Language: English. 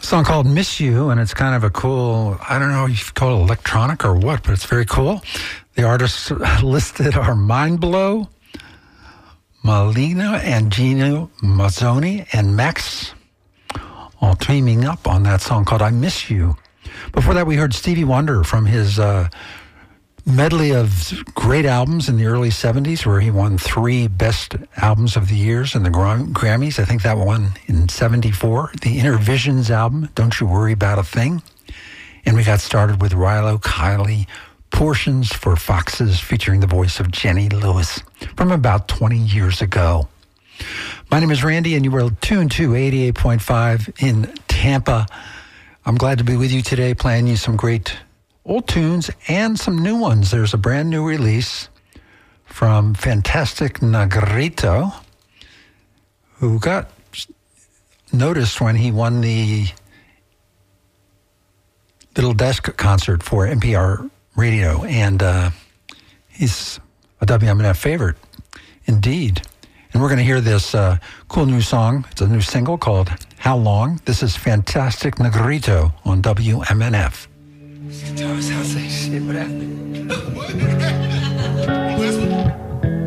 Song called Miss You, and it's kind of a cool, I don't know if you call it electronic or what, but it's very cool. The artists listed are Mindblow, Malina and Gino Mazzoni, and Max, all teaming up on that song called I Miss You. Before that, we heard Stevie Wonder from his medley of great albums in the early 70s, where he won 3 Best Albums of the Years in the Grammys. I think that one in 74. The Inner Visions album, Don't You Worry About a Thing. And we got started with Rilo Kiley, Portions for Foxes, featuring the voice of Jenny Lewis from about 20 years ago. My name is Randy, and you were tuned to 88.5 in Tampa. I'm glad to be with you today, playing you some great old tunes and some new ones. There's a brand new release from Fantastic Negrito, who got noticed when he won the Little Desk concert for NPR Radio, and he's a WMNF favorite indeed. And we're going to hear this cool new song. It's a new single called How Long. This is Fantastic Negrito on WMNF. Thomas, how's that shit? What happened?